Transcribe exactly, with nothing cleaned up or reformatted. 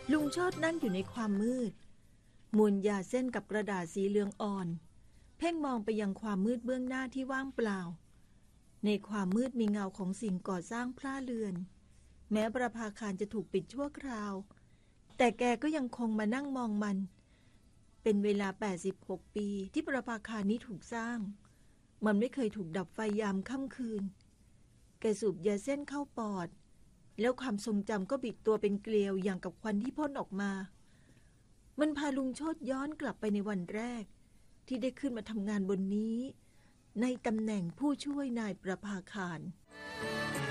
ลุงโชตินั่งอยู่ในความมืดมวนยาเส้นกับกระดาษสีเหลืองอ่อนเพ่งมองไปยังความมืดเบื้องหน้าที่ว่างเปล่าในความมืดมีเงาของสิ่งก่อสร้างพล่าเรือนแม้ประภาคารจะถูกปิดชั่วคราวแต่แกก็ยังคงมานั่งมองมันเป็นเวลาแปดสิบหกปีที่ประภาคารนี้ถูกสร้างมันไม่เคยถูกดับไฟยามค่ำคืนแกสูบยาเส้นเข้าปอดแล้วความทรงจำก็บิดตัวเป็นเกลียวอย่างกับควันที่พ่นออกมามันพาลุงโชติย้อนกลับไปในวันแรกที่ได้ขึ้นมาทำงานบนนี้ในตำแหน่งผู้ช่วยนายประภาคาร